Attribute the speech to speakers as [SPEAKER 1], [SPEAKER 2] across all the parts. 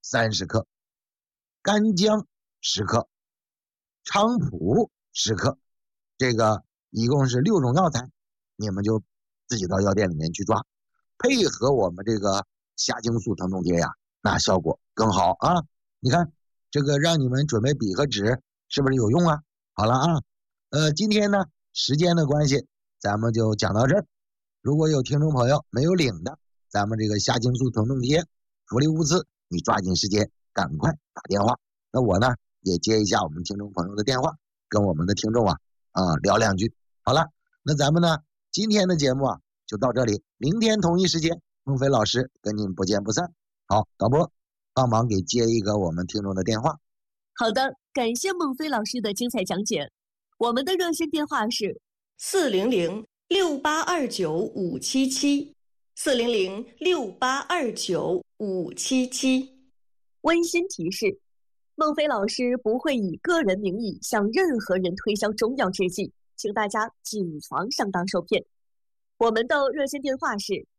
[SPEAKER 1] 30克，干姜10克，菖蒲10克，这个一共是6种药材，你们就自己到药店里面去抓，配合我们这个虾青素疼痛贴呀，那效果更好啊！你看这个让你们准备笔和纸，是不是有用啊？好了啊，今天呢时间的关系，咱们就讲到这儿。如果有听众朋友没有领的，咱们这个虾青素疼痛贴福利物资，你抓紧时间赶快打电话。那我呢也接一下我们听众朋友的电话，跟我们的听众聊两句。好了，那咱们呢今天的节目就到这里，明天同一时间孟非老师跟您不见不散。好，导播帮忙给接一个我们听众的电话。
[SPEAKER 2] 好的，感谢孟非老师的精彩讲解。我们的热线电话是
[SPEAKER 3] 400-6829-577，400-6829-577。
[SPEAKER 2] 温馨提示：孟非老师不会以个人名义向任何人推销中药制剂，请大家谨防上当受骗。我们的热线电话是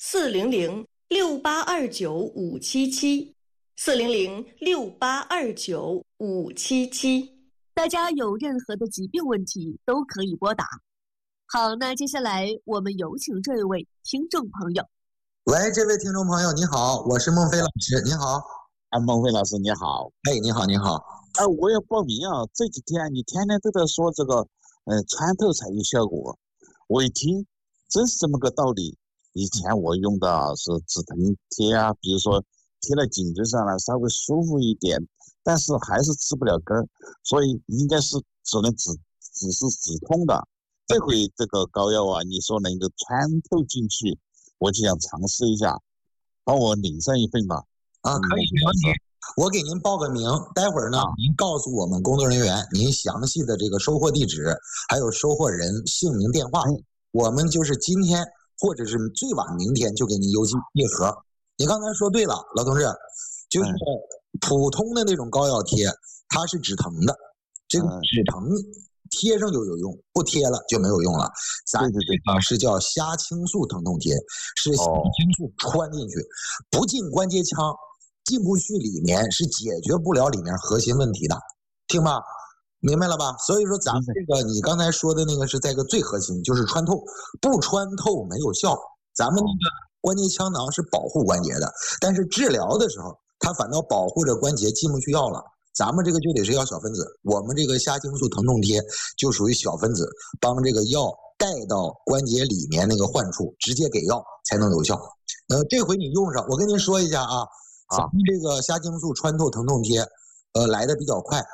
[SPEAKER 3] 400-6829-577，400-6829-577。
[SPEAKER 2] 大家有任何的疾病问题都可以拨打。好，那接下来我们有请这一位听众朋友。
[SPEAKER 1] 喂，这位听众朋友你好，我是孟非老师，你好。
[SPEAKER 4] 孟非老师你好。
[SPEAKER 1] 哎，你好你好。
[SPEAKER 4] 我要报名啊，这几天你天天都在说这个穿透才有效果，我一听真是这么个道理。以前我用的是止疼贴啊，比如说贴在颈椎上了稍微舒服一点，但是还是治不了根儿，所以应该是只是止痛的。这回这个膏药你说能够穿透进去，我就想尝试一下，帮我领上一份吧。
[SPEAKER 1] 可以，没问题。我给您报个名，待会儿呢，您告诉我们工作人员您详细的这个收货地址，还有收货人姓名电话，我们就是今天或者是最晚明天就给您邮寄一盒。你刚才说对了，老同志，就是普通的那种膏药贴，它是止疼的，这个止疼贴上就有用，不贴了就没有用了。咱这个是叫虾青素疼痛贴，是虾青素穿进去，不进关节腔，进不去里面，是解决不了里面核心问题的，听吧，明白了吧？所以说咱们这个你刚才说的那个是在个最核心，就是穿透，不穿透没有效。咱们那个关节腔囊是保护关节的，但是治疗的时候，它反倒保护着关节进不去药了。咱们这个就得是药小分子，我们这个虾青素疼痛贴就属于小分子，帮这个药带到关节里面那个患处，直接给药才能有效。这回你用上，我跟您说一下咱们这个虾青素穿透疼痛贴，来的比较快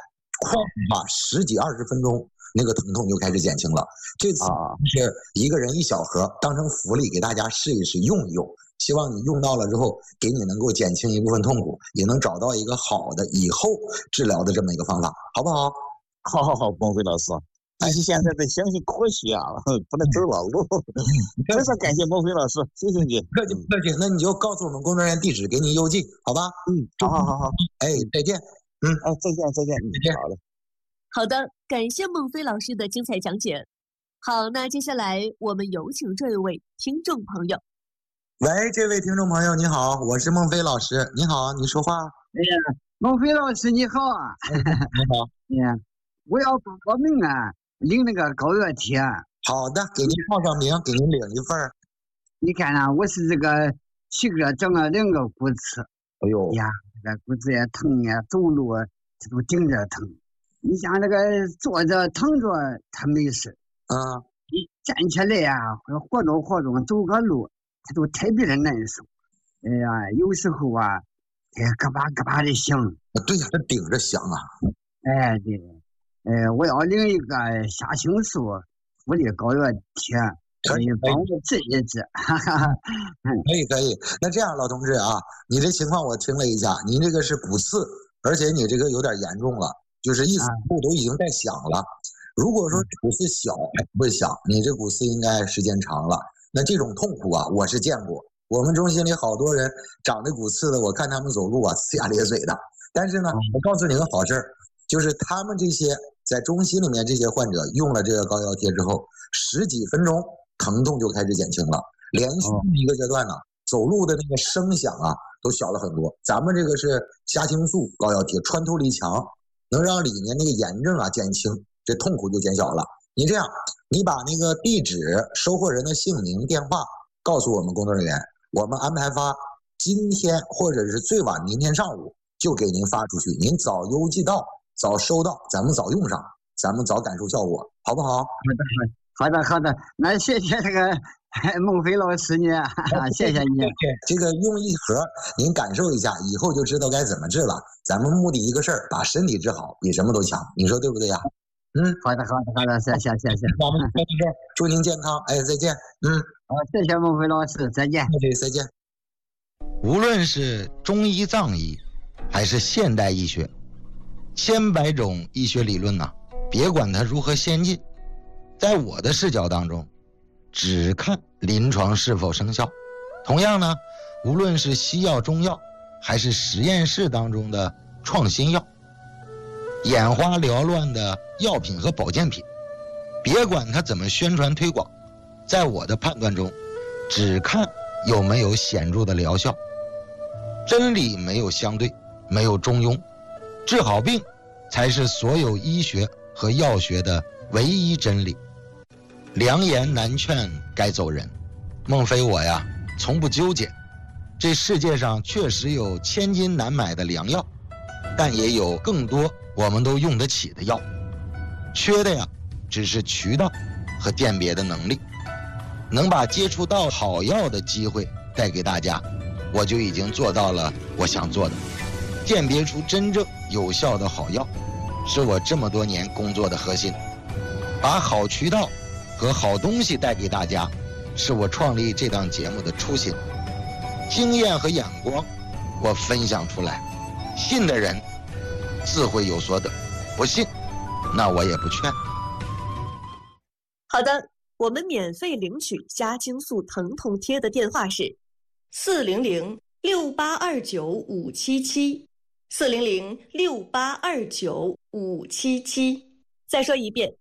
[SPEAKER 1] ，10几20分钟，那个疼痛就开始减轻了。这次是一个人1小盒，当成福利给大家试一试，用一用。希望你用到了之后，给你能够减轻一部分痛苦，也能找到一个好的以后治疗的这么一个方法，好不好？
[SPEAKER 4] 好，孟非老师，但是现在得相信科学不能走老路。非常感谢孟非老师，谢谢你。
[SPEAKER 1] 客气不客气，那你就告诉我们工作人员地址，给你邮寄，好吧？
[SPEAKER 4] 好。
[SPEAKER 1] 哎，再见。
[SPEAKER 4] 再见。好的。
[SPEAKER 2] 好的，感谢孟非老师的精彩讲解。好，那接下来我们有请这一位听众朋友。
[SPEAKER 1] 喂，这位听众朋友你好，我是孟非老师，你好，你说话。
[SPEAKER 5] 哎呀，孟非老师你好啊。
[SPEAKER 1] 你好。
[SPEAKER 5] 我要报名领那个膏药贴。
[SPEAKER 1] 好的，给您报上名，给您领一份。
[SPEAKER 5] 你看我是这个7个月整了2个骨刺。
[SPEAKER 1] 哎呦
[SPEAKER 5] 呀，这个骨子也疼呀，走路这都顶着疼。你像这个坐着躺着他没事，你站起来或者活动走个路，他都特别的难受。哎呀，有时候咯巴咯巴的响。
[SPEAKER 1] 对呀，他顶着响
[SPEAKER 5] 哎，对。我要领一个虾青素福利膏药贴，可以帮我治一治。
[SPEAKER 1] 可以。那这样，老同志你这情况我听了一下，您这个是骨刺，而且你这个有点严重了，就是一死步都已经在响了。如果说骨刺小还不会响，你这骨刺应该时间长了。那这种痛苦我是见过，我们中心里好多人长这骨刺的，我看他们走路呲牙咧嘴的。但是呢，我告诉你个好事儿，就是他们这些在中心里面这些患者用了这个膏药贴之后，10几分钟疼痛就开始减轻了，连续1个阶段走路的那个声响都小了很多。咱们这个是虾青素高药贴，穿透力强，能让里面那个炎症啊减轻，这痛苦就减小了。你这样，你把那个地址、收货人的姓名、电话告诉我们工作人员，我们安排发今天或者是最晚明天上午就给您发出去，您早邮寄到，早收到，咱们早用上，咱们早感受效果，好不好？
[SPEAKER 5] 好的，那谢谢这个孟非老师呢，谢谢你。
[SPEAKER 1] 这个用一盒，您感受一下，以后就知道该怎么治了。咱们目的一个事儿，把身体治好，比什么都强，你说对不对呀？
[SPEAKER 5] 好的，谢谢。
[SPEAKER 1] 我们祝您健康，哎，再见。
[SPEAKER 5] 好，谢谢孟非老师，再见。
[SPEAKER 1] 再见。
[SPEAKER 6] 无论是中医、藏医，还是现代医学，千百种医学理论呢，别管它如何先进，在我的视角当中，只看临床是否生效。同样呢，无论是西药、中药，还是实验室当中的创新药，眼花缭乱的药品和保健品，别管它怎么宣传推广，在我的判断中，只看有没有显著的疗效。真理没有相对，没有中庸，治好病才是所有医学和药学的唯一真理。良言难劝该走人，孟非我呀从不纠结。这世界上确实有千金难买的良药，但也有更多我们都用得起的药，缺的呀只是渠道和鉴别的能力。能把接触到好药的机会带给大家，我就已经做到了我想做的。鉴别出真正有效的好药，是我这么多年工作的核心。把好渠道和好东西带给大家，是我创立这档节目的初心。经验和眼光我分享出来，信的人自会有所得，不信那我也不劝。
[SPEAKER 2] 好的，我们免费领取虾青素疼痛贴的电话是400-6829-577，400-6829-577。再说一遍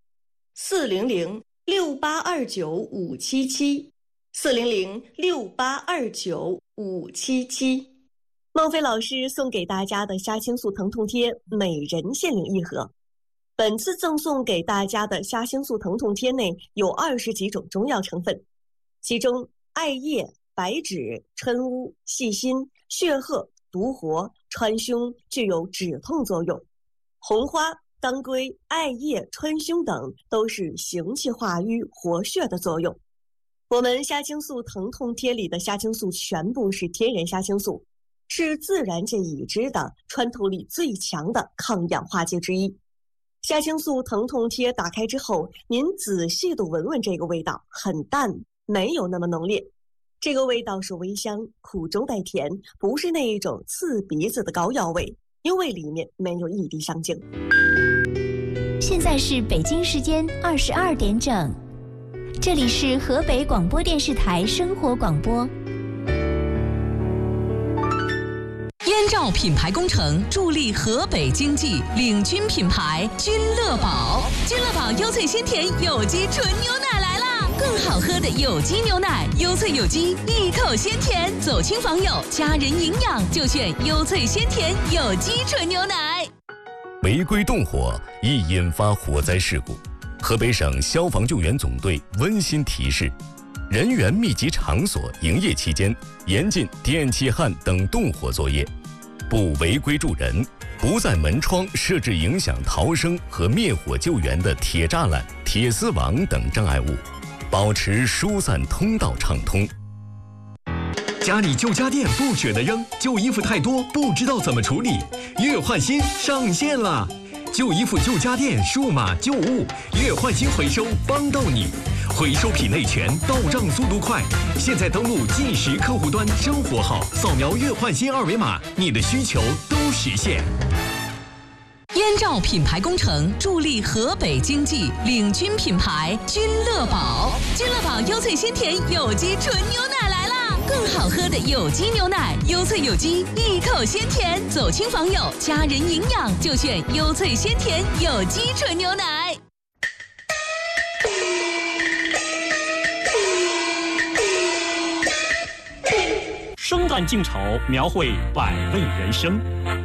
[SPEAKER 2] ，400-6829-577，400-6829-577。孟非老师送给大家的虾青素疼痛贴，每人限领1盒。本次赠送给大家的虾青素疼痛贴内有20几种中药成分，其中艾叶、白芷、谶乌、细辛、血鹤、独活、川芎具有止痛作用，红花、当归、艾叶、川芎等都是行气化瘀、活血的作用。我们虾青素疼痛贴里的虾青素全部是天然虾青素，是自然界已知的穿透力最强的抗氧化剂之一。虾青素疼痛贴打开之后，您仔细地闻闻这个味道，很淡，没有那么浓烈。这个味道是微香，苦中带甜，不是那一种刺鼻子的膏药味，因为里面没有一滴香精。
[SPEAKER 7] 现在是北京时间22点整，这里是河北广播电视台生活广播。
[SPEAKER 8] 燕赵品牌工程助力河北经济，领军品牌君乐宝。君乐宝优萃鲜甜有机纯牛奶来啦！更好喝的有机牛奶，优萃有机，一口鲜甜，走亲访友，家人营养就选优萃鲜甜有机纯牛奶。
[SPEAKER 9] 违规动火易引发火灾事故，河北省消防救援总队温馨提示：人员密集场所营业期间，严禁电气焊等动火作业，不违规助人，不在门窗设置影响逃生和灭火救援的铁栅栏、铁丝网等障碍物，保持疏散通道畅通。
[SPEAKER 10] 家里旧家电不舍得扔，旧衣服太多不知道怎么处理，月换新上线了！旧衣服、旧家电、数码旧物，月换新回收帮到你，回收品类全，到账速度快。现在登录计时客户端生活号，扫描月换新2维码，你的需求都实现。
[SPEAKER 8] 燕赵品牌工程助力河北经济，领军品牌君乐宝。君乐宝优萃鲜甜有机纯牛奶来啦！更好喝的有机牛奶，优萃有机，一口鲜甜，走亲访友，家人营养就选优萃鲜甜有机纯牛奶。
[SPEAKER 11] 生感烂镜丑描绘百味人生。